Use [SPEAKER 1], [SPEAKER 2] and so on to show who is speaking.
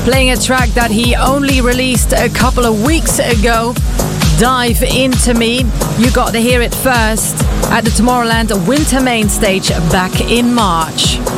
[SPEAKER 1] playing a track that he only released a couple of weeks ago. Dive Into Me. You got to hear it first at the Tomorrowland Winter Main Stage back in March.